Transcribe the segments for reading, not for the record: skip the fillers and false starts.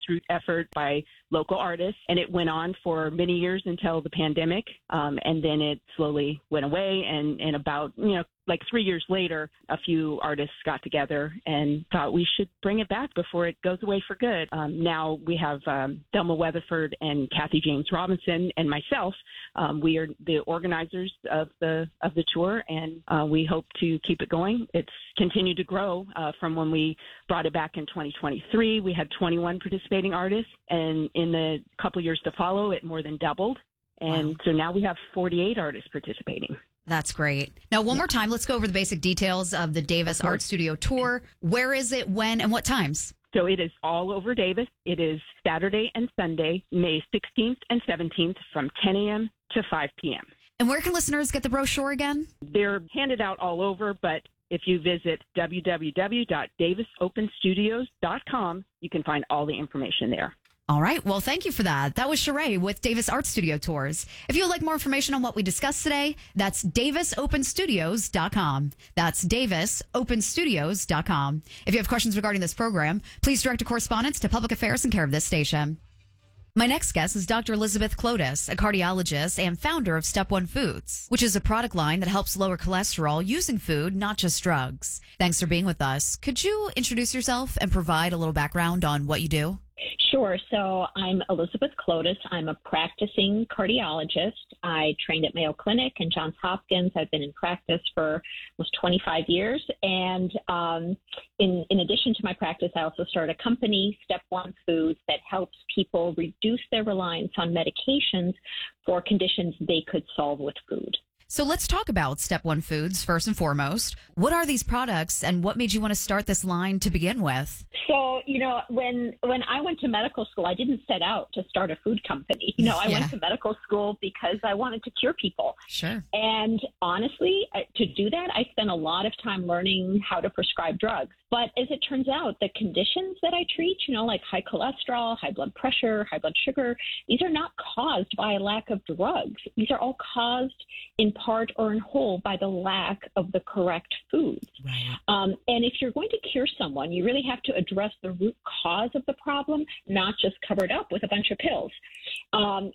grassroots effort by local artists, and it went on for many years until the pandemic, and then it slowly went away. And about, like 3 years later, a few artists got together and thought we should bring it back before it goes away for good. Now we have Thelma Weatherford and Kathy James Robinson and myself. We are the organizers of the tour, and we hope to keep it going. It's continued to grow from when we brought it back in 2023. We had 21 participating artists, and in the couple years to follow, it more than doubled. And so now we have 48 artists participating. That's great. Now, one more time, let's go over the basic details of the Davis Art Studio Tour. Where is it, when, and what times? So it is all over Davis. It is Saturday and Sunday, May 16th and 17th from 10 a.m. to 5 p.m. And where can listeners get the brochure again? They're handed out all over, but if you visit www.davisopenstudios.com, you can find all the information there. All right. Well, thank you for that. That was Sheree with Davis Art Studio Tours. If you would like more information on what we discussed today, that's davisopenstudios.com. That's davisopenstudios.com. If you have questions regarding this program, please direct a correspondence to Public Affairs in care of this station. My next guest is Dr. Elizabeth Clotis, a cardiologist and founder of Step One Foods, which is a product line that helps lower cholesterol using food, not just drugs. Thanks for being with us. Could you introduce yourself and provide a little background on what you do? Sure. So I'm Elizabeth Clotis. I'm a practicing cardiologist. I trained at Mayo Clinic and Johns Hopkins. I've been in practice for almost 25 years. And in addition to my practice, I also started a company, Step One Foods, that helps people reduce their reliance on medications for conditions they could solve with food. So let's talk about Step One Foods first and foremost. What are these products and what made you want to start this line to begin with? So, when I went to medical school, I didn't set out to start a food company. I went to medical school because I wanted to cure people. Sure. And honestly, to do that, I spent a lot of time learning how to prescribe drugs. But as it turns out, the conditions that I treat, like high cholesterol, high blood pressure, high blood sugar, these are not caused by a lack of drugs. These are all caused in part or in whole by the lack of the correct foods. Right. And if you're going to cure someone, you really have to address the root cause of the problem, not just cover it up with a bunch of pills. And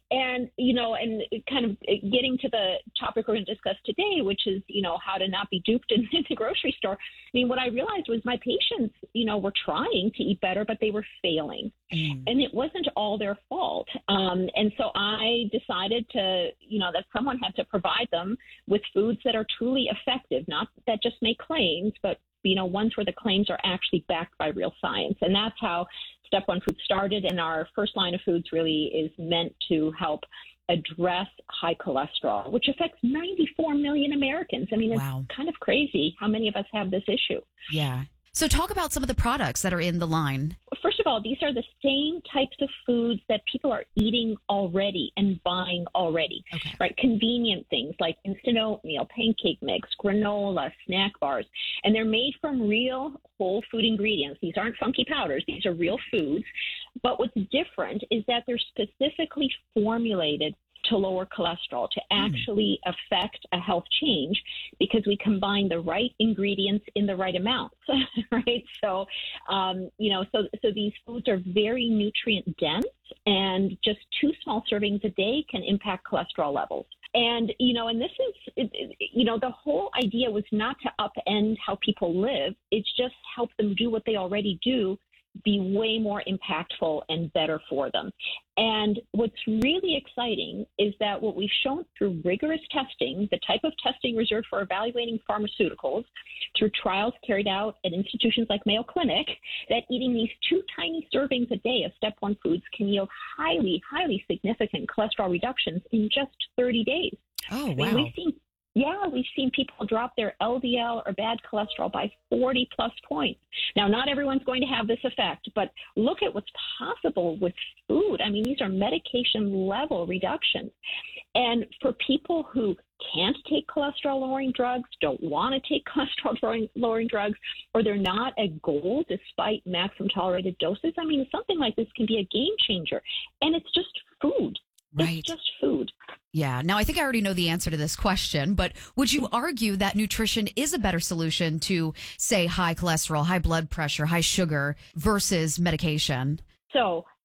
kind of getting to the topic we're going to discuss today, which is, how to not be duped in the grocery store. What I realized was my patients, were trying to eat better, but they were failing. And it wasn't all their fault. And so I decided to, that someone had to provide them with foods that are truly effective, not that just make claims, but, ones where the claims are actually backed by real science. And that's how Step One Foods started. And our first line of foods really is meant to help address high cholesterol, which affects 94 million Americans. It's kind of crazy how many of us have this issue. Yeah. So talk about some of the products that are in the line. First of all, these are the same types of foods that people are eating already and buying already, right? Convenient things like instant oatmeal, pancake mix, granola, snack bars, and they're made from real whole food ingredients. These aren't funky powders. These are real foods. But what's different is that they're specifically formulated to lower cholesterol, to actually affect a health change, because we combine the right ingredients in the right amounts, right? So, so these foods are very nutrient dense, and just 2 small servings a day can impact cholesterol levels. And, and this is, the whole idea was not to upend how people live. It's just help them do what they already do, be way more impactful and better for them. And what's really exciting is that what we've shown through rigorous testing, the type of testing reserved for evaluating pharmaceuticals, through trials carried out at institutions like Mayo Clinic, that eating these 2 tiny servings a day of Step One Foods can yield highly, highly significant cholesterol reductions in just 30 days. Oh, wow. We've seen people drop their LDL or bad cholesterol by 40 plus points. Now, not everyone's going to have this effect, but look at what's possible with food. These are medication level reductions. And for people who can't take cholesterol lowering drugs, don't want to take cholesterol lowering drugs, or they're not at goal despite maximum tolerated doses, something like this can be a game changer. And it's just food. Right. It's just food. Yeah. Now, I think I already know the answer to this question, but would you argue that nutrition is a better solution to, say, high cholesterol, high blood pressure, high sugar versus medication? So